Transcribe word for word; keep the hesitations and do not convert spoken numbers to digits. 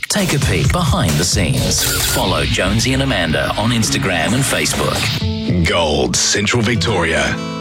Take a peek behind the scenes. Follow Jonesy and Amanda on Instagram and Facebook. Gold Central Victoria.